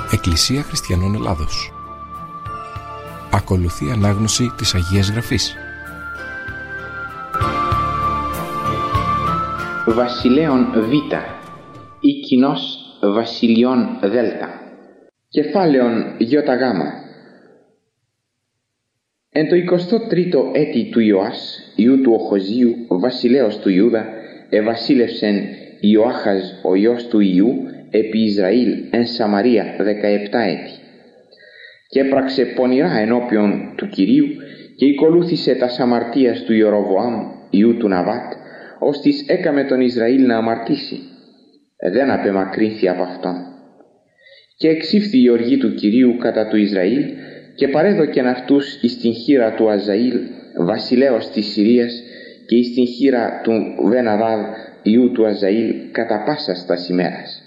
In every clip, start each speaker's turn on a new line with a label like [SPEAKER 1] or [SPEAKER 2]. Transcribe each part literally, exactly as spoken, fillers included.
[SPEAKER 1] Εκκλησία Χριστιανών Ελλάδος. Ακολουθεί ανάγνωση της Αγίας Γραφής.
[SPEAKER 2] Βασιλέων Β ή κοινός Βασιλιών Δ. Κεφάλαιον Ι Γ. Εν το εικοστό τρίτο έτη του Ιωάς, Ιού του Οχοζίου, βασιλέως του Ιούδα, εβασίλευσεν Ιωάχαζ ο Υιός του Ιού επί Ισραήλ εν Σαμαρία δεκαεπτά έτη. Και έπραξε πονηρά ενώπιον του Κυρίου και οικολούθησε τα αμαρτίας του Ιεροβοάμ Ιού του Ναβάτ, ώστις έκαμε τον Ισραήλ να αμαρτήσει. Δεν απεμακρύνθη από αυτόν. Και εξήφθη η οργή του Κυρίου κατά του Ισραήλ και παρέδωκεν αυτούς εις την χείρα του Αζαήλ, βασιλέως της Συρίας, και εις την χείρα του Βεναδάδ Ιού του Αζαήλ κατά πάσας τας ημέρας.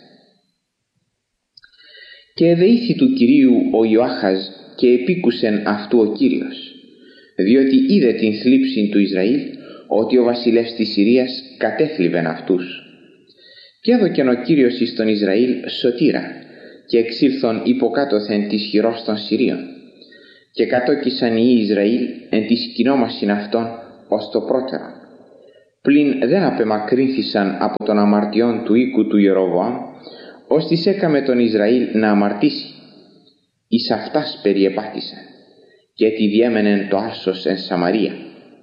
[SPEAKER 2] Και εδεήθη του Κυρίου ο Ιωάχαζ και επίκουσεν αυτού ο Κύριος, διότι είδε την θλίψη του Ισραήλ, ότι ο βασιλεύς της Συρίας κατέθλιβεν αυτούς. Και έδωκεν ο Κύριος εις τον Ισραήλ σωτήρα, και εξήλθον υποκάτωθεν της χειρός των Συρίων. Και κατόκισαν οι Ισραήλ εν τη σκηνόμασιν αυτών ως το πρώτερο. Πλην δεν απεμακρύνθησαν από των αμαρτιών του οίκου του Ιεροβοάμ, ώστις έκαμε τον Ισραήλ να αμαρτήσει. Εις αυτάς περιεπάτησαν, και έτι διέμενεν το άσος εν Σαμαρία.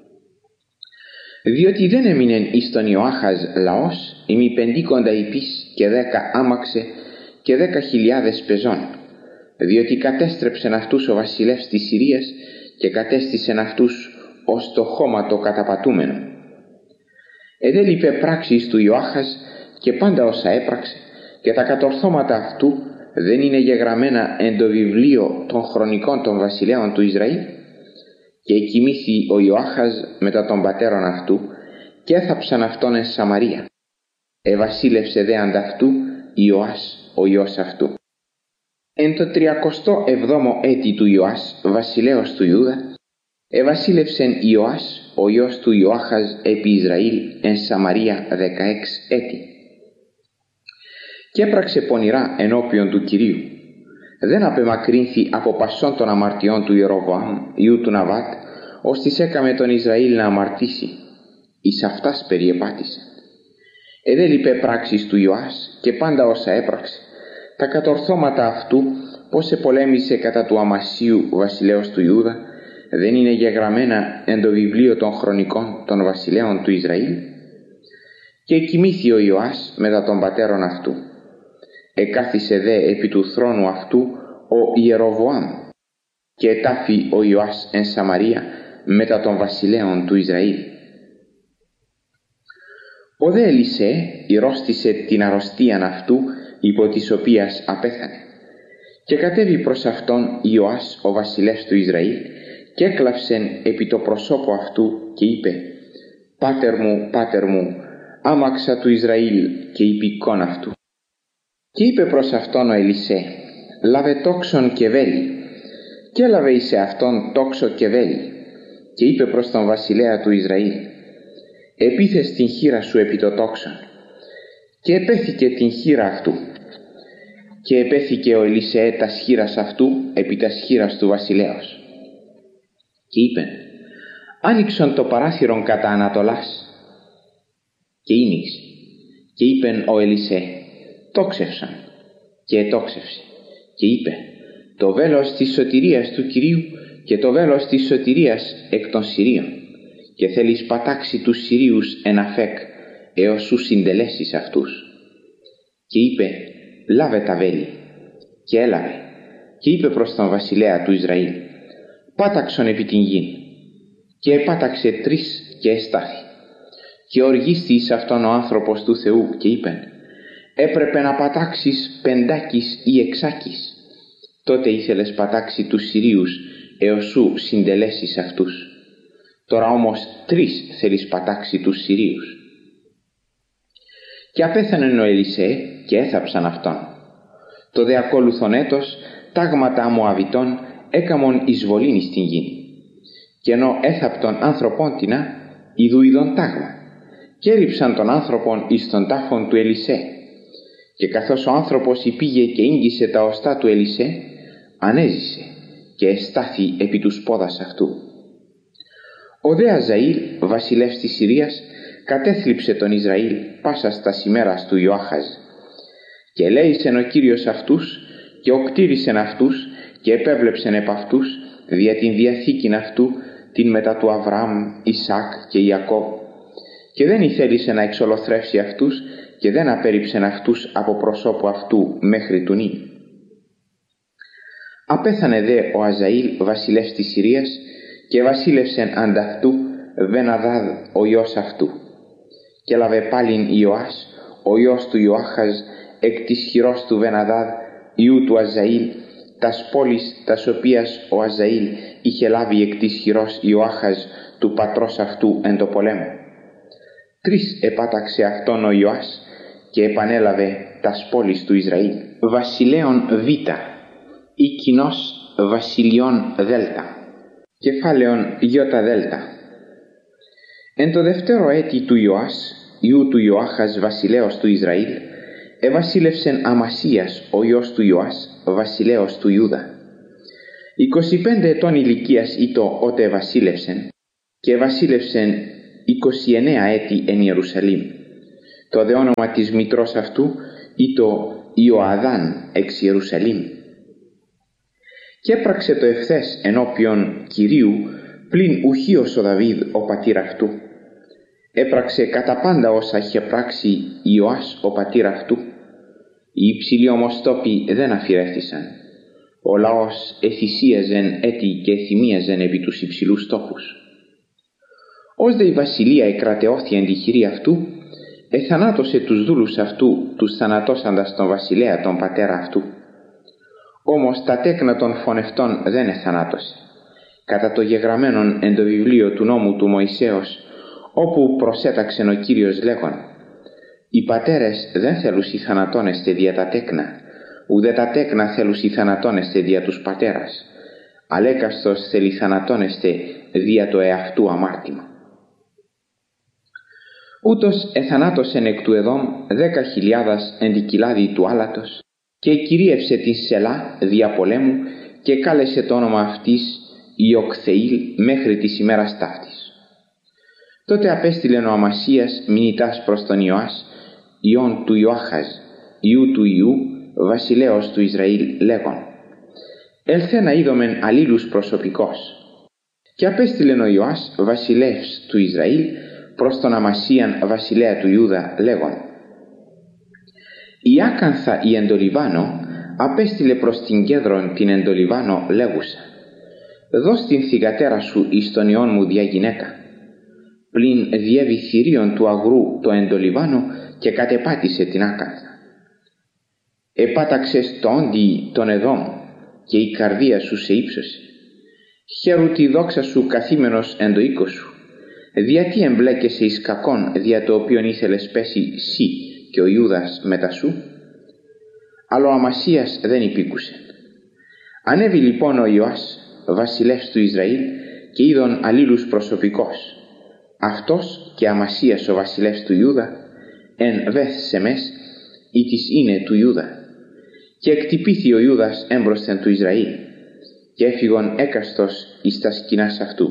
[SPEAKER 2] Διότι δεν έμεινεν εις τον Ιωάχαζ λαός, ημιπεντήκοντα υπείς και δέκα άμαξε και δέκα χιλιάδες πεζών, διότι κατέστρεψεν αυτούς ο βασιλεύς της Συρίας και κατέστησεν αυτούς ως το χώμα το καταπατούμενο. Εδέλειπε πράξεις του Ιωάχαζ και πάντα όσα έπραξε, και τα κατορθώματα αυτού δεν είναι γεγραμμένα εν το βιβλίο των χρονικών των βασιλέων του Ισραήλ. Και εκοιμήθη ο Ιωάχαζ μετά των πατέρων αυτού και έθαψαν αυτόν εν Σαμαρία. Εβασίλευσε δε ανταυτού Ιωάς ο Υιός αυτού. Εν το τριακοστό εβδόμο έτη του Ιωάς, βασιλέως του Ιούδα, εβασίλευσεν Ιωάς ο Υιός του Ιωάχαζ επί Ισραήλ εν Σαμαρία δεκαέξι έτη. Και έπραξε πονηρά ενώπιον του Κυρίου. Δεν απεμακρύνθη από πασών των αμαρτιών του Ιεροβοάμ Ιού του Ναβάτ, ώστις έκαμε τον Ισραήλ να αμαρτήσει. Εις αυτάς περιεπάτησε. Εδέλειπε πράξεις του Ιωάς και πάντα όσα έπραξε, τα κατορθώματα αυτού, πως επολέμησε κατά του Αμασίου βασιλέως του Ιούδα, δεν είναι γεγραμμένα εν το βιβλίο των χρονικών των βασιλέων του Ισραήλ. Και εκοιμήθη ο Ιωάς μετά των πατέρων αυτού. Εκάθισε δε επί του θρόνου αυτού ο Ιεροβοάμ, και ετάφη ο Ιωάς εν Σαμαρία μετά των βασιλέων του Ισραήλ. Ο δε Ελισέ ηρρώστησε την αρρωστίαν αυτού, υπό της οποίας απέθανε. Και κατέβη προς αυτόν Ιωάς ο βασιλεύς του Ισραήλ, και έκλαψεν επί το προσώπο αυτού και είπε: «Πάτερ μου, πάτερ μου, άμαξα του Ισραήλ και υπηκόν αυτού». Και είπε προς αυτόν ο Ελισέ: «Λάβε τόξον και βέλη». Και έλαβε εις αυτόν τόξο και βέλη. Και είπε προς τον βασιλέα του Ισραήλ: «Επίθες την χείρα σου επί το τόξον». Και επέθηκε την χείρα αυτού. Και επέθηκε ο Ελισέ τας χείρας αυτού επί τας χείρας του βασιλέως. Και είπε: «Άνοιξον το παράθυρον κατά Ανατολάς». Και ήνιξε. Και είπεν ο Ελισέ: «Τόξευσαν». Και ετόξευσε. Και είπε: «Το βέλος της σωτηρίας του Κυρίου και το βέλος της σωτηρίας εκ των Συρίων, και θέλεις πατάξει τους Συρίους εν Αφέκ, έως σου συντελέσεις αυτούς». Και είπε: «Λάβε τα βέλη». Και έλαβε. Και είπε προς τον βασιλέα του Ισραήλ: «Πάταξον επί την γη». Και επάταξε τρεις και εστάθη. Και οργίστη εις αυτόν ο άνθρωπος του Θεού και είπεν: «Έπρεπε να πατάξεις πεντάκις ή εξάκις». Τότε ήθελες πατάξει τους Συρίους έως σου συντελέσεις αυτούς. Τώρα όμως τρεις θέλεις πατάξει τους Συρίους. Και απέθανε ο Ελισέ και έθαψαν αυτόν. Το δε ακόλουθον έτος τάγματα Μωαβιτών έκαμον εισβολήν στην γη. Και ενώ έθαπτον άνθρωπον τινά, ιδού ειδον τάγμα, και έριψαν τον άνθρωπον εις τον τάφον του Ελισέ. Και καθώς ο άνθρωπος υπήγε και ίγγισε τα οστά του Ελισέ, ανέζησε και εστάθη επί του πόδας αυτού. Ο δε Αζαήλ, βασιλεύς της Συρίας, κατέθλιψε τον Ισραήλ πάσας τας ημέρας του Ιωάχαζ. Και ελέησεν ο Κύριος αυτούς και οκτήρισεν αυτούς και επέβλεψεν επ' αυτούς δια την διαθήκην αυτού την μετά του Αβραάμ, Ισάκ και Ιακώβ. Και δεν ηθέλησε να εξολοθρεύσει αυτούς και δεν απέρριψεν αυτούς από προσώπου αυτού μέχρι του νυν. Απέθανε δε ο Αζαήλ βασιλεύς της Συρίας και βασίλευσεν ανταυτού Βεναδάδ ο ιός αυτού. Και έλαβε πάλιν Ιωάς ο ιός του Ιωάχαζ εκ της χειρός του Βεναδάδ ιού του Αζαήλ τας πόλεις τας οποίας ο Αζαήλ είχε λάβει εκ της χειρός Ιωάχαζ του πατρός αυτού εν το πολέμο. Τρεις επάταξε αυτόν ο Ιωάς και επανέλαβε τας πόλεις του Ισραήλ. Βασιλέων Β ή κοινός βασιλιών Δ. Κεφάλαιον Ι Δ. Εν το δευτέρο έτη του Ιωάς, ιού του Ιωάχας βασιλέως του Ισραήλ, εβασίλευσεν Αμασίας ο ιός του Ιωάς βασιλέως του Ιούδα. είκοσι πέντε ετών ηλικίας ήτο ότε βασίλευσεν, και βασίλευσεν είκοσι εννέα έτη εν Ιερουσαλήμ. Το δε όνομα της μητρός αυτού ήτο Ιωαδάν εξ Ιερουσαλήμ. Και έπραξε το ευθές ενώπιον Κυρίου πλην ουχίος ο Δαβίδ ο πατήρ αυτού. Έπραξε κατά πάντα όσα είχε πράξει Ιωάς ο πατήρ αυτού. Οι υψηλοί όμως τόποι δεν αφηρέθησαν. Ο λαός εθυσίαζεν έτη και εθυμίαζεν επί τους υψηλούς τόπους. Ως δε η βασιλεία εκρατεώθη εν τη χειρή αυτού, εθανάτωσε τους δούλους αυτού, τους θανατώσαντας τον βασιλέα τον πατέρα αυτού. Όμως τα τέκνα των φωνευτών δεν εθανάτωσε, κατά το γεγραμμένον εν το βιβλίο του νόμου του Μωυσέως, όπου προσέταξεν ο Κύριος λέγον: «Οι πατέρες δεν θέλουσι θανατώνεστε δια τα τέκνα, ουδέ τα τέκνα θέλουσι θανατώνεστε δια τους πατέρας, αλέκαστος θέλει θανατώνεστε δια το εαυτού αμάρτημα». Ούτως εθανάτωσεν εκ του Εδόμ δέκα χιλιάδας εν τη κοιλάδη του άλατος και κυρίευσε την Σελά δια πολέμου και κάλεσε το όνομα αυτής Ιοκθεήλ μέχρι της ημέρας ταύτης. Τότε απέστειλεν ο Αμασίας μηνυτάς προς τον Ιωάς, ιόν του Ιωάχαζ, ιού του Ιού, βασιλέως του Ισραήλ, λέγον: «Έλθε να είδομεν αλλήλους προσωπικός». Και απέστειλεν ο Ιωάς βασιλεύς του Ισραήλ προς τον Αμασίαν βασιλέα του Ιούδα, λέγον: «Η Άκανθα η Εντολιβάνο απέστειλε προς την Κέδρον την Εντολιβάνο λέγουσα: δώσ' την θυγατέρα σου εις τον ιόν μου δια γυναίκα. Πλην διέβη θηρίων του αγρού το Εντολιβάνο και κατεπάτησε την Άκανθα. Επάταξες το όντι τον Εδόμ και η καρδία σου σε ύψωσε. Χαίρου τη δόξα σου καθήμενος εν το οίκο σου. Διατί εμπλέκεσαι εις κακόν, δια το οποίον ήθελες πέσει σύ και ο Ιούδας μετά σου?» Αλλά ο Αμασίας δεν υπήκουσε. Ανέβη λοιπόν ο Ιωάς, βασιλεύς του Ισραήλ, και είδον αλλήλους προσωπικός, αυτός και Αμασίας ο βασιλεύς του Ιούδα, εν Βεθ Σεμές, ή της είναι του Ιούδα. Και εκτυπήθη ο Ιούδας έμπροσθεν του Ισραήλ, και έφυγον έκαστος εις τα σκηνάς αυτού.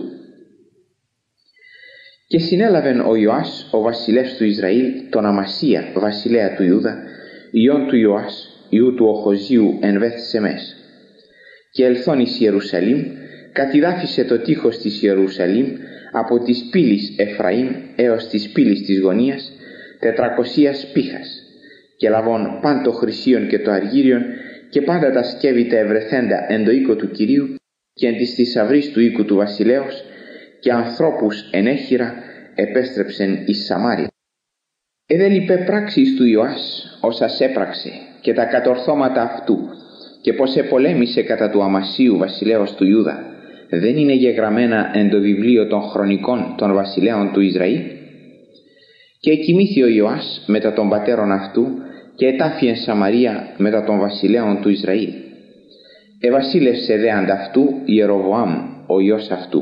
[SPEAKER 2] Και συνέλαβεν ο Ιωάς ο βασιλεύς του Ισραήλ τον Αμασία βασιλέα του Ιούδα, ιόν του Ιωάς ιού του Οχοζίου εν Βεθ Σεμές. Και ελθόν εις Ιερουσαλήμ, κατηδάφισε το τείχος της Ιερουσαλήμ από της πύλης Εφραήμ έως της πύλης της γωνίας τετρακοσίας πύχας, και λαβών παν το χρυσίον και το αργύριον και πάντα τα σκεύη τα ευρεθέντα εν το οίκο του Κυρίου και εν της θησαυρής του οίκου του βασιλέως, και ανθρώπους ενέχειρα επέστρεψεν εις Σαμάρια. Εδε λιπέ πράξεις του Ιωάς όσας έπραξε και τα κατορθώματα αυτού, και πως επολέμησε κατά του Αμασίου βασιλέως του Ιούδα, δεν είναι γεγραμμένα εν το βιβλίο των χρονικών των βασιλέων του Ισραήλ? Και εκοιμήθη ο Ιωάς μετά των πατέρων αυτού και ετάφη εν Σαμαρία μετά των βασιλέων του Ισραήλ. Εβασίλευσε δε ανταυτού Ιεροβοάμ ο ιός αυτού.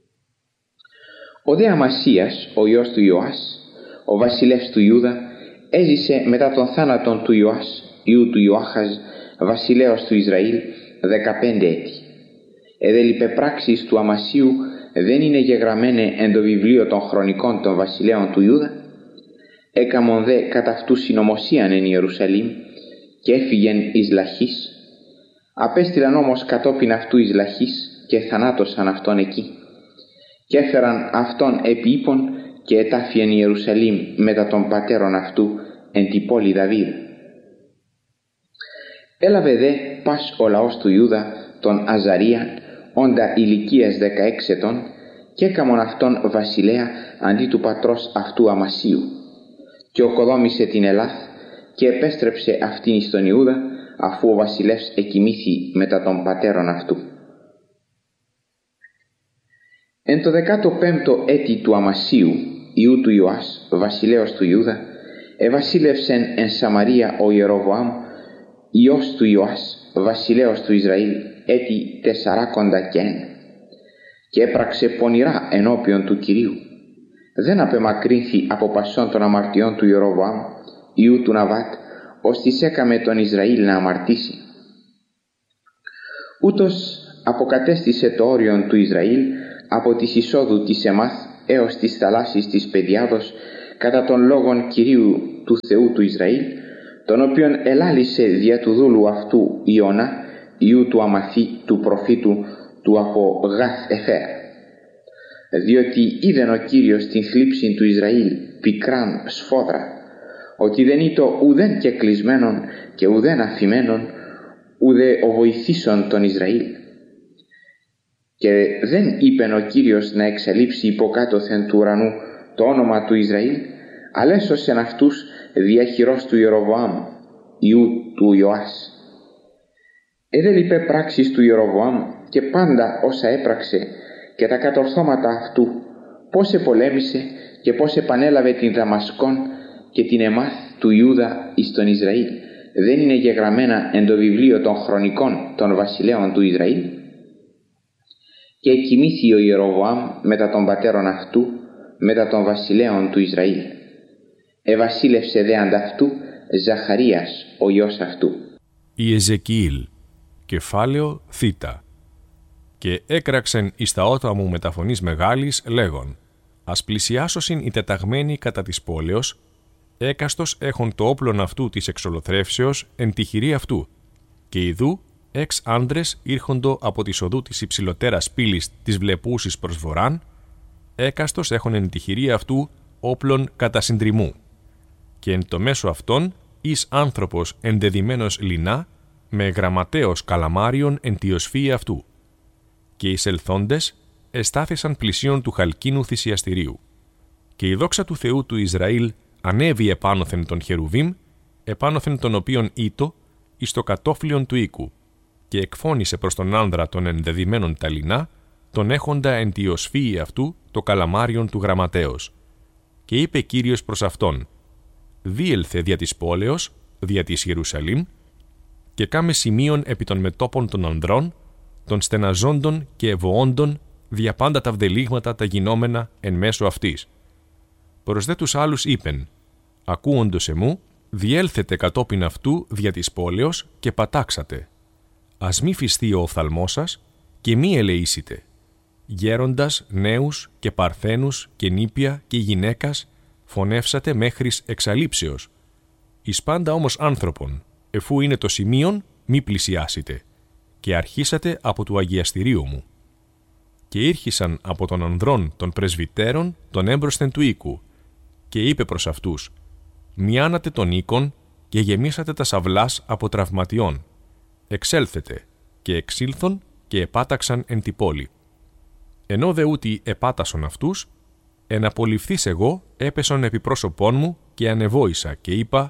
[SPEAKER 2] Ο δε Αμασίας ο ιός του Ιωάς, ο βασιλεύς του Ιούδα, έζησε μετά τον θάνατον του Ιωάς, ιού του Ιωάχαζ, βασιλέως του Ισραήλ, δεκαπέντε έτη. Εδέλιπε πράξεις του Αμασίου δεν είναι γεγραμμένε εν το βιβλίο των χρονικών των βασιλέων του Ιούδα. Έκαμον δε κατά αυτού συνωμοσίαν εν Ιερουσαλήμ και έφυγεν εις Λαχής. Απέστειλαν όμως κατόπιν αυτού εις Λαχής και θανάτωσαν αυτόν εκεί. Και έφεραν αυτόν επί ύπων και ετάφιεν Ιερουσαλήμ μετά των πατέρων αυτού εν τη πόλη Δαβίδ. Έλαβε δε πας ο λαός του Ιούδα τον Αζαρία, όντα ηλικίας δεκαέξι ετών, και έκαμον αυτόν βασιλέα αντί του πατρός αυτού Αμασίου, και οκοδόμησε την Ελλάθ και επέστρεψε αυτήν εις τον Ιούδα, αφού ο βασιλεύς εκοιμήθη μετά των πατέρων αυτού. Εν το δεκάτο πέμπτο έτη του Αμασίου, ιού του Ιωάς, βασιλέως του Ιούδα, εβασίλευσεν εν Σαμαρία ο Ιεροβοάμ, ιός του Ιωάς, βασιλέως του Ισραήλ, έτη τεσσαράκοντα και ένα, και έπραξε πονηρά ενώπιον του Κυρίου. Δεν απεμακρύνθη από πασών των αμαρτιών του Ιεροβοάμ, ιού του Ναβάτ, ώστις έκαμε τον Ισραήλ να αμαρτήσει. Ούτως αποκατέστησε το όριον του Ισραήλ από της εισόδου της Εμάθ έως της θαλάσσης της Πεδιάδος, κατά των λόγων Κυρίου του Θεού του Ισραήλ, τον οποίον ελάλησε δια του δούλου αυτού Ιώνα, ιού του Αμαθή του προφήτου του από Γαθ Εφέρ. Διότι είδεν ο Κύριος την θλίψη του Ισραήλ πικράν σφόδρα, ότι δεν ήτο ουδέν κεκλεισμένον και ουδέν αφημένον, ουδέ ο βοηθήσον τον Ισραήλ. Και δεν είπεν ο Κύριος να εξαλείψει υποκάτωθεν του ουρανού το όνομα του Ισραήλ, αλλά έσωσεν αυτούς δια χειρός του Ιεροβοάμ, ιού του Ιωάς. Εδέλιπε πράξεις του Ιεροβοάμ και πάντα όσα έπραξε και τα κατορθώματα αυτού, πώς επολέμησε και πώς επανέλαβε την Δαμασκόν και την Εμάθ του Ιούδα εις τον Ισραήλ, δεν είναι γεγραμμένα εν το βιβλίο των χρονικών των βασιλέων του Ισραήλ? Και εκοιμήθη ο Ιεροβοάμ μετά των πατέρων αυτού, μετά των βασιλέων του Ισραήλ. Εβασίλευσε δε ανταυτού Ζαχαρίας ο γιος αυτού.
[SPEAKER 3] Η Εζεκιήλ, κεφάλαιο θήτα. Και έκραξεν εις τα ότα μου με τα φωνής μεγάλης, λέγον, ας πλησιάσωσιν οι τεταγμένοι κατά της πόλεως, έκαστος έχων το όπλον αυτού της εξολοθρεύσεως εν τη χειρή αυτού, και ιδού έξ άντρες ήρχοντο από τη οδού της υψηλωτέρας πύλης της βλεπούσης προς βορράν, έκαστος έχων εν τη χειρή αυτού όπλον κατά συντριμμού, και εν το μέσο αυτών εις άνθρωπος ενδεδημένος λινά, με γραμματέος καλαμάριον εν τη οσφύη αυτού. Και οι ελθόντες εστάθησαν πλησίον του χαλκίνου θυσιαστηρίου. Και η δόξα του Θεού του Ισραήλ ανέβη επάνωθεν τον Χερουβίμ, επάνωθεν τον οποίον ήτο, εις το κατόφλιον του οίκου, και εκφώνησε προς τον άνδρα των ενδεδημένων τα λινά, τον έχοντα εν τη οσφύη αυτού το καλαμάριον του γραμματέως. Και είπε Κύριος προς αυτόν, διέλθε δια της πόλεως, δια της Ιερουσαλήμ, και κάμε σημείων επί των μετόπων των ανδρών, των στεναζόντων και ευωόντων, δια πάντα τα βδελίγματα τα γινόμενα εν μέσω αυτής. Προς δε τους άλλους είπεν, ακούοντος εμού, διέλθετε κατόπιν αυτού δια της πόλεως και πατάξατε. Ας μη φυστεί ο οφθαλμός σας και μη ελεήσετε. Γέροντας, νέους και παρθένους και νήπια και γυναίκας φωνεύσατε μέχρις εξαλείψεως. Εις πάντα όμως άνθρωπον, εφού είναι το σημείον, μη πλησιάσετε, και αρχίσατε από του αγιαστηρίου μου. Και ήρχισαν από των ανδρών των πρεσβυτέρων τον έμπροσθεν του οίκου, και είπε προς αυτούς, μιάνατε τον οίκον και γεμίσατε τα σαυλάς από τραυματιών. Εξέλθετε, και εξήλθον και επάταξαν εν τη πόλη. Ενώ δε ούτι επάτασον αυτούς, εν απολυφθείς εγώ έπεσον επί πρόσωπόν μου και ανεβόησα και είπα,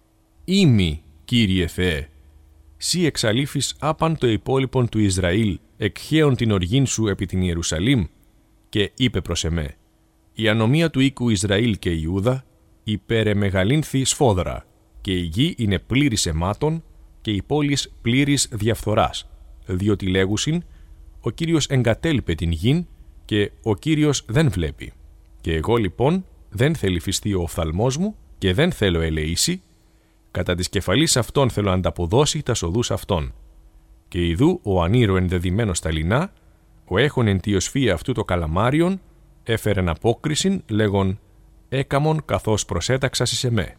[SPEAKER 3] «Ήμι, Κύριε Θεέ, σύ εξαλείφεις άπαν το υπόλοιπον του Ισραήλ, εκχέων την οργήν σου επί την Ιερουσαλήμ», και είπε προς εμέ, «Η ανομία του οίκου Ισραήλ και Ιούδα υπερεμεγαλύνθη σφόδρα, και η γη είναι πλήρης αιμάτων και η πόλης πλήρης διαφθοράς, διότι λέγουσιν, ο Κύριος εγκατέλειπε την γην και ο Κύριος δεν βλέπει. Και εγώ λοιπόν δεν θεληφιστεί ο οφθαλμός μου και δεν θέλω ελεήσει, κατά της κεφαλής αυτών θέλω ανταποδώσει τα οδούς αυτών. Και ιδού ο ανήρο ενδεδειμένος στα λινά, ο έχων εν τη οσφία αυτού το καλαμάριον, έφερεν απόκρισιν, λέγον «έκαμον καθώς προσέταξας εις εμέ».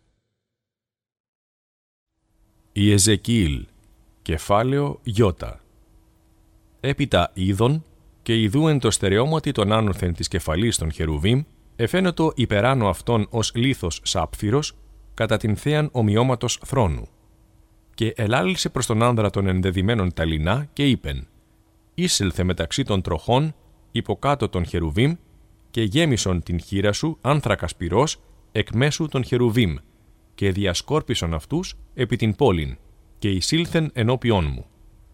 [SPEAKER 3] Η Εζεκιήλ, κεφάλαιο Ιώτα. Έπειτα είδον, και ιδού εν το στερεώματι των άνωθεν της κεφαλής των χερουβίμ, εφαίνοτο υπεράνω αυτών ως λίθος σάπφυρος, κατά την θέαν ομοιώματος θρόνου. Και ελάλησε προς τον άνδρα των ενδεδειμένων τα λινά και είπεν «Ήσελθε μεταξύ των τροχών, υποκάτω των χερουβίμ, και γέμισον την χείρα σου άνθρακα πυρός εκ μέσου των χερουβίμ, και διασκόρπισον αυτούς επί την πόλην, και εισήλθεν ενώπιόν μου.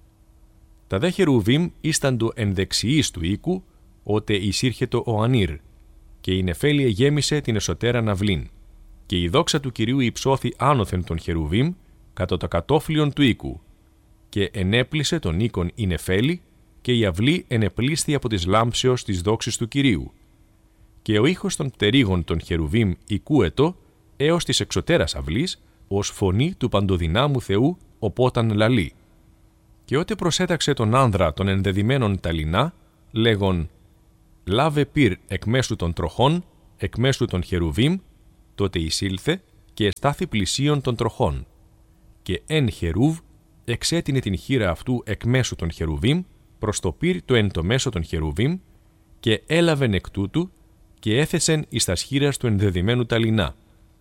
[SPEAKER 3] Τα δε χερουβίμ ίσταντο εν δεξιής του οίκου, ότε εισήρχετο ο ανήρ, και η νεφέλη εγέμισε την εσωτέρα ναυλήν, και η δόξα του Κυρίου υψώθη άνωθεν των χερουβίμ, κατ' το κατόφλιον του οίκου, και ενέπλησε τον οίκον η νεφέλη, και η αυλή ενεπλήσθη από της λάμψεως της δόξης του Κυρίου. Και ο ήχος των πτερίγων των χερουβίμ οικούετο έως της εξωτέρας αυλής, ως φωνή του παντοδυνάμου Θεού, οπόταν λαλεί. Και ότε προσέταξε τον άνδρα των ενδεδειμένων τα λινά, λέγον «Λάβε πυρ εκ μέσου των τροχών, εκ μέσου των χερουβίμ», τότε εισήλθε και εστάθη πλησίον των τροχών. Και εν χερούβ εξέτεινε την χείρα αυτού εκ μέσου των χερουβίμ προς το πυρ το εν το μέσο των χερουβίμ, και έλαβεν εκ τούτου και έθεσεν εις τας χείρας του ενδεδειμένου τα λινά.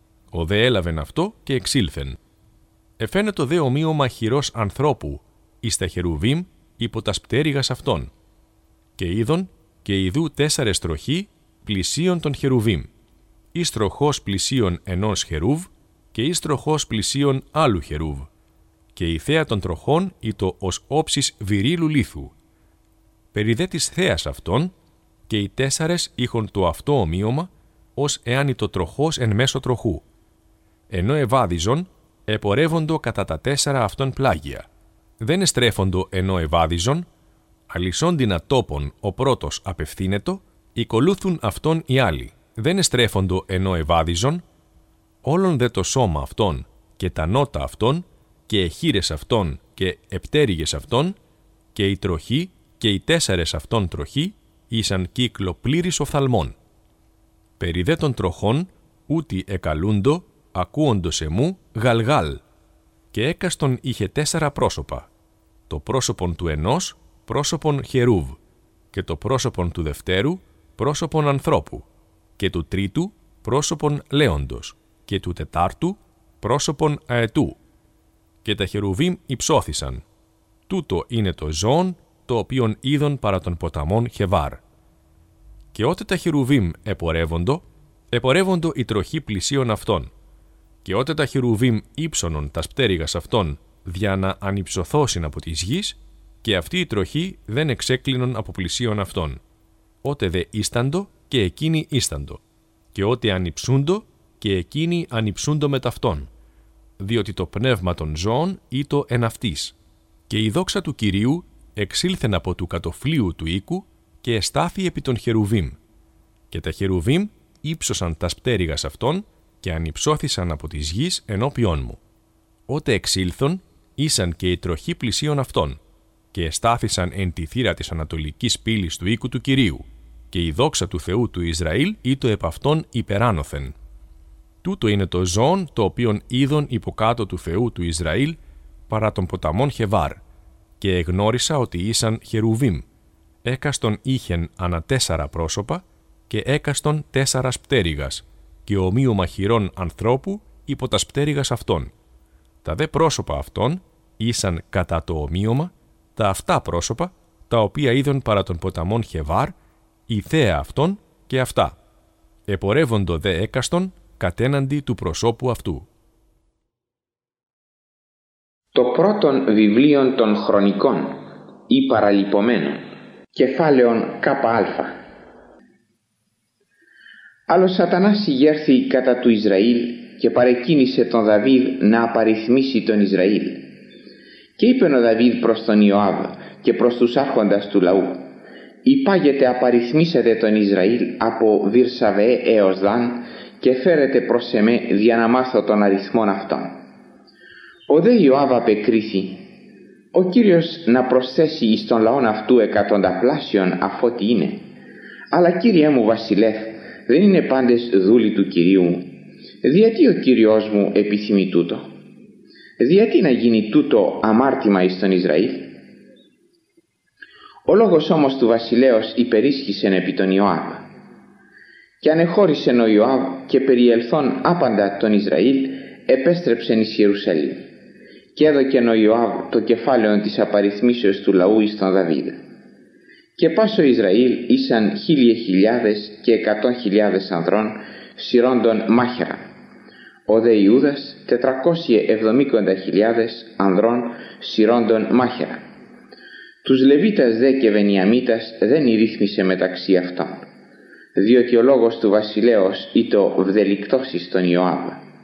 [SPEAKER 3] Ο δε έλαβεν αυτό και εξήλθεν. Εφαίνετο δε ομοίωμα χειρός ανθρώπου εις τα χερουβίμ υπό τας πτέρυγας αυτών. Και είδον και ιδού τέσσαρες τροχοί πλησίον των χερουβίμ. Εις τροχός πλησίον ενός χερούβ και εις τροχός πλησίον άλλου χερούβ. Και η θέα των τροχών ήτο ως όψης βυρίλου λίθου. Περί δε της θέας αυτών, και οι τέσσαρες είχον το αυτό ομοίωμα, ως εάν ήτο τροχός εν μέσω τροχού. Ενώ ευάδιζον, επορεύοντο κατά τα τέσσερα αυτών πλάγια. Δεν εστρέφοντο ενώ ευάδιζον, αλυσόντινα τόπον ο πρώτος απευθύνετο, οικολούθουν αυτόν οι άλλοι. Δεν εστρέφοντο ενώ ευάδιζον, όλον δε το σώμα αυτών και τα νότα αυτών και εχείρες αυτών και επτέρυγες αυτών και η τροχή και οι τέσσερες αυτών τροχοί ήσαν κύκλο πλήρης οφθαλμών. Περί δε των τροχών ούτι εκαλούντο, ακούοντος εμού γαλγάλ, και έκαστον είχε τέσσερα πρόσωπα, το πρόσωπον του ενός πρόσωπον χερούβ, και το πρόσωπον του δευτέρου πρόσωπον ανθρώπου, και του τρίτου πρόσωπον λέοντος, και του τετάρτου πρόσωπον αετού. Και τα χερουβίμ υψώθησαν. Τούτο είναι το ζώον το οποίον είδον παρά των ποταμών Χεβάρ. Και ότε τα χερουβίμ επορεύοντο, επορεύοντο η τροχή πλησίον αυτών. Και ότε τα χερουβίμ ύψωνον τας πτέρυγας αυτών, δια να ανυψωθώσιν από της γης, και αυτή η τροχή δεν εξέκλεινον από πλησίον αυτών. Ότε δε ίσταντο, και εκείνοι ίσταντο. Και ότε ανυψούντο, και εκείνοι ανυψούντο με ταυτόν. Διότι το πνεύμα των ζώων ήτο εν αυτής. Και η δόξα του Κυρίου εξήλθεν από του κατοφλίου του οίκου και εστάθη επί των χερουβίμ. Και τα χερουβίμ ύψωσαν τας πτέρυγας αυτών και ανυψώθησαν από της γης ενώπιόν μου. Ότε εξήλθον, ήσαν και η τροχή πλησίον αυτών, και εστάθησαν εν τη θύρα της ανατολικής πύλης του οίκου του Κυρίου, και η δόξα του Θεού του Ισραήλ ήτο επ' αυτών υπεράνωθεν. Τούτο είναι το ζώον το οποίον είδον υποκάτω του Θεού του Ισραήλ παρά των ποταμών Χεβάρ, και εγνώρισα ότι ήσαν χερουβίμ. Έκαστον είχεν ανά τέσσερα πρόσωπα και έκαστον τέσσαρας πτέρυγας, και ομοίωμα χειρών ανθρώπου υπό τας πτέρυγας αυτών. Τα δε πρόσωπα αυτών ήσαν κατά το ομοίωμα τα αυτά πρόσωπα, τα οποία είδον παρά των ποταμών Χεβάρ, η θέα αυτών και αυτά. Επορεύοντο δε έκαστον κατέναντι του προσώπου αυτού.
[SPEAKER 2] Το πρώτον βιβλίον των χρονικών ή παραλειπομένων, κεφάλαιον ΚΑ. Άλλος Σατανάς ηγέρθη κατά του Ισραήλ και παρεκκίνησε τον Δαβίδ να απαριθμίσει τον Ισραήλ. Και είπεν ο Δαβίδ προς τον Ιωάβ και προς τους άρχοντας του λαού: «Υπάγεται απαριθμίσετε τον Ισραήλ από Βυρσαβέ έως Δάν και φέρετε προς εμέ για να μάθω τον αριθμόν αυτών. Ο δε Ιωάβ απεκρίθη, ο Κύριος να προσθέσει εις τον λαόν αυτού εκατονταπλάσιον αφότι είναι. Αλλά Κύριέ μου βασιλεύ, δεν είναι πάντες δούλοι του Κυρίου μου. Διατί ο Κύριος μου επιθυμεί τούτο? Διατί να γίνει τούτο αμάρτημα εις τον Ισραήλ? Ο λόγος όμως του βασιλέως υπερίσχυσεν επί τον Ιωάβ. Και ανεχώρησεν ο Ιωάβ και περιελθόν άπαντα τον Ισραήλ επέστρεψεν εις Ιερουσαλήμ. Και έδωκεν ο Ιωάβ το κεφάλαιο της απαριθμίσεως του λαού εις τον Δαβίδ. Και πάσο Ισραήλ ήσαν χίλιε χιλιάδες και εκατόν χιλιάδες ανδρών σειρώντων μάχαιρα. Ο δε Ιούδας τετρακόσιε εβδομήκοντα χιλιάδες ανδρών σειρώντων μάχαιρα. Τους Λεβίτας δε και Βενιαμίτας δεν ηρύθμισε μεταξύ αυτών, διότι ο λόγος του βασιλέως ήτο βδελικτός εις τον Ιωάβ.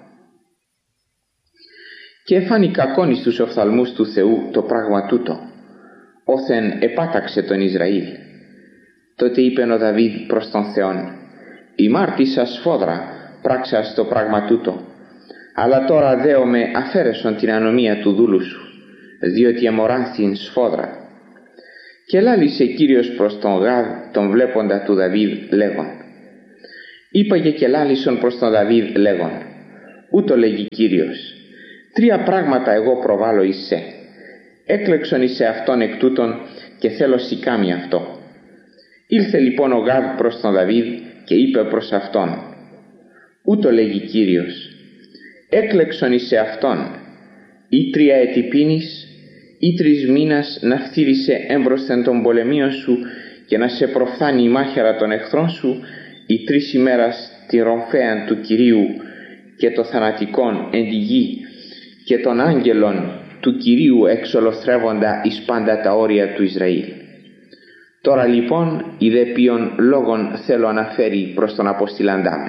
[SPEAKER 2] Και εφάνει κακόν εις τους οφθαλμούς του Θεού το πράγμα τούτο, όθεν επάταξε τον Ισραήλ. Τότε είπεν ο Δαβίδ προς τον Θεόν, «Ημάρτησα σφόδρα πράξας το πράγμα τούτο, αλλά τώρα δέομαι αφαίρεσον την ανομία του δούλου σου, διότι εμοράνθην σφόδρα». Και λάλησε Κύριος προς τον Γάδ τον βλέποντα του Δαβίδ λέγον. Είπαγε και λάλησον προς τον Δαβίδ λέγον, ούτω λέγει Κύριος, τρία πράγματα εγώ προβάλλω εις σε. Έκλεξον εις σε αυτόν εκ τούτων και θέλω σικάμι αυτό. Ήλθε λοιπόν ο Γάδ προς τον Δαβίδ και είπε προς αυτόν, ούτω λέγει Κύριος, έκλεξον εις σε αυτόν, ή τρία έτη πίνης, ή τρεις μήνας να φθύρισε έμπροσθεν των πολεμίων σου και να σε προφθάνει η μάχαιρα των εχθρών σου, ή τρεις ημέρας τη ρομφέαν του Κυρίου και το θανατικόν εν τη γη και των άγγελων του Κυρίου εξολοθρεύοντα εις πάντα τα όρια του Ισραήλ. Τώρα λοιπόν η δε ποιον λόγων θέλω αναφέρει προς τον αποστηλαντάμεν.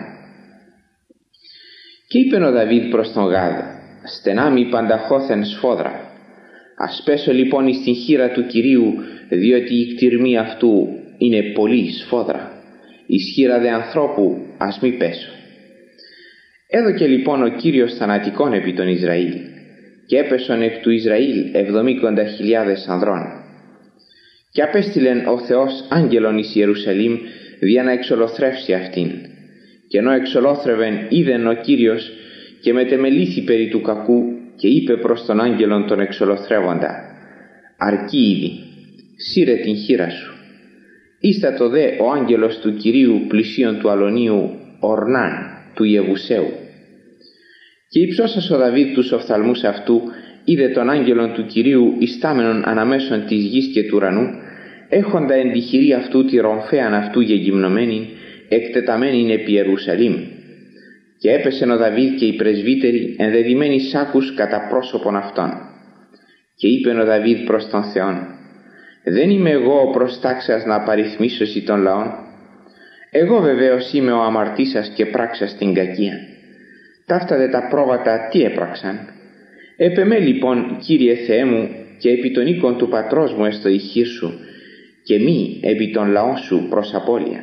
[SPEAKER 2] Και είπεν ο Δαβίδ προς τον Γάδ, στενάμι πανταχώθεν σφόδρα. Ας πέσω λοιπόν εις την χείρα του Κυρίου, διότι η κτηρμή αυτού είναι πολύ σφόδρα. Εις χείρα δε ανθρώπου ας μη πέσω. Έδωκε λοιπόν ο Κύριος θανατικόν επί τον Ισραήλ, και έπεσον εκ του Ισραήλ εβδομήκοντα χιλιάδες ανδρών. Και απέστειλεν ο Θεός άγγελον εις Ιερουσαλήμ δια να εξολοθρεύσει αυτήν. Και ενώ εξολόθρευεν είδεν ο Κύριος και μετεμελήθη περί του κακού και είπε προς τον άγγελον τον εξολοθρεύοντα, αρκεί ήδη, σύρε την χείρα σου. Ίστατο δε ο άγγελος του Κυρίου πλησίον του αλωνίου Ορνάν του Ιεβουσαίου. Και υψώσας ο Δαβίδ τους οφθαλμούς αυτού, είδε τον άγγελον του Κυρίου ιστάμενον αναμέσων της γης και του ουρανού, έχοντα εν τη χειρή αυτού τη ρομφέαν αυτού γεγυμνομένην, εκτεταμένην επί Ιερουσαλήμ. Και έπεσεν ο Δαβίδ και οι πρεσβύτεροι ενδεδειμένοι σάκους κατά πρόσωπον αυτών. Και είπεν ο Δαβίδ προς τον Θεόν, δεν είμαι εγώ ο προστάξας να απαριθμίσωσι των λαών. Εγώ βεβαίως είμαι ο αμαρτήσας και πράξας την κακία. Ταύτα δε τα πρόβατα τι έπραξαν. Επεμέ λοιπόν Κύριε Θεέ μου και επί των οίκων του πατρός μου έστω η χείρ σου και μη επί των λαών σου προς απώλεια.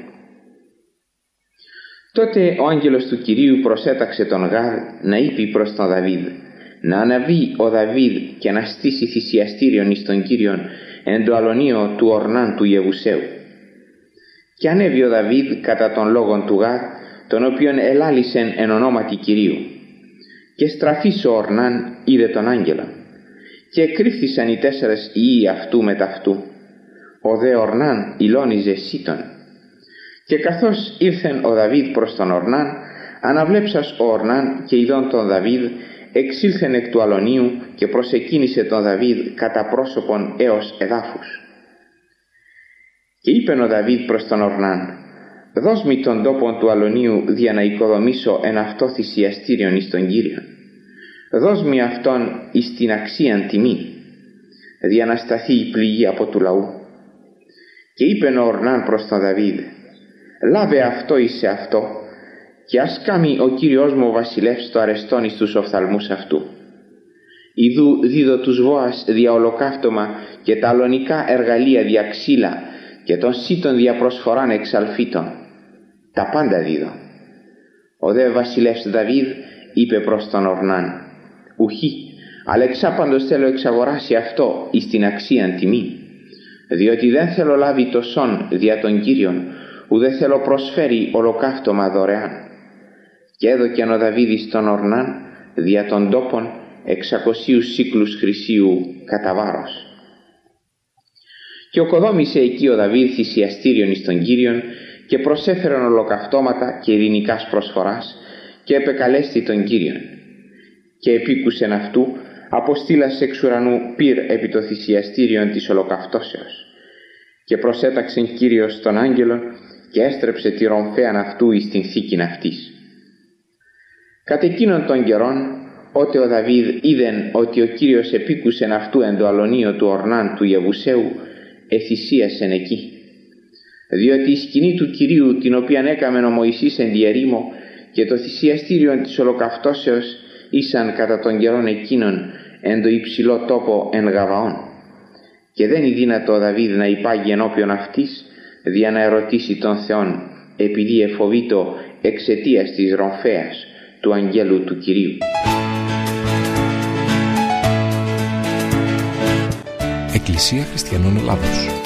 [SPEAKER 2] Τότε ο άγγελος του Κυρίου προσέταξε τον Γάδ να είπε προς τον Δαβίδ, να αναβεί ο Δαβίδ και να στήσει θυσιαστήριον εις τον Κύριον εν το αλωνίο του Ορνάν του Ιεβουσαίου. Και ανέβη ο Δαβίδ κατά των λόγων του Γάδ, τον οποίον ελάλησεν εν ονόματι Κυρίου. Και στραφής ο Ορνάν είδε τον άγγελο. Και εκρύφθησαν οι τέσσερες ιοί αυτού μετ' αυτού. Ο δε Ορνάν ηλώνιζε σύτον. Και καθώς ήρθεν ο Δαβίδ προς τον Ορνάν, αναβλέψας ο Ορνάν και ειδών τον Δαβίδ, εξήλθεν εκ του αλωνίου και προσεκίνησε τον Δαβίδ κατά πρόσωπον έως εδάφους. Και είπεν ο Δαβίδ προς τον Ορνάν, δώσ' μη τον τόπον του αλωνίου δια να οικοδομήσω εν αυτό θυσιαστήριον εις τον Κύριον. Δώσ' μη αυτόν εις την αξίαν τιμή, δια να σταθεί η πληγή από του λαού. Και είπεν ο Ορνάν προς τον Δαβίδ, λάβε αυτό εις σε αυτό, και ας κάμει ο Κύριος μου ο βασιλεύς το αρεστόν εις τους οφθαλμούς αυτού. Ιδού δίδω τους βόας δια ολοκαύτωμα και τα αλωνικά εργαλεία δια ξύλα και των σύτων δια προσφοράν εξαλφίτων. Τα πάντα δίδω. Ο δε βασιλεύς Δαβίδ είπε προς τον Ορνάν: «Ουχή, αλλά εξάπαντος θέλω εξαγοράσει αυτό εις την αξίαν τιμή, διότι δεν θέλω λάβει το σόν δια των Κύριων, ουδέ θέλω προσφέρει ολοκαύτωμα δωρεάν». Και έδωκεν ο Δαβίδ εις τον Ορνάν δια των τόπων εξακοσίους σύκλους χρυσίου κατά βάρος. Και οκοδόμησε εκεί ο Δαβίδ θυσιαστήριον εις τον Κύριον και προσέφεραν ολοκαυτώματα και ειρηνικάς προσφοράς και επεκαλέστη τον Κύριον. Και επίκουσεν αυτού αποστήλας εξ ουρανού πυρ επί το θυσιαστήριον της ολοκαυτώσεως. Και προσέταξεν Κύριος τον άγγελον και έστρεψε τη ρομφέαν αυτού εις την θήκην αυτής. Κατ' εκείνον των καιρών, ότε ο Δαβίδ είδεν ότι ο Κύριος επίκουσεν αυτού εν το αλωνίο του Ορνάν του Ιεβουσαίου, εθυσίασεν εκεί. Διότι η σκηνή του Κυρίου, την οποίαν έκαμεν ο Μωυσής εν τη ερήμο, και το θυσιαστήριον της ολοκαυτώσεως ήσαν κατά των καιρών εκείνων εν το υψηλό τόπο εν Γαβαών. Και δεν είναι δύνατο ο Δαβίδ να υπάγει ενώπιον αυτής, δια να ερωτήσει τον Θεόν, επειδή εφοβήτω εξαιτίας της ρομφέας του αγγέλου του Κυρίου.
[SPEAKER 1] Εκκλησία Χριστιανών Ελλάδος.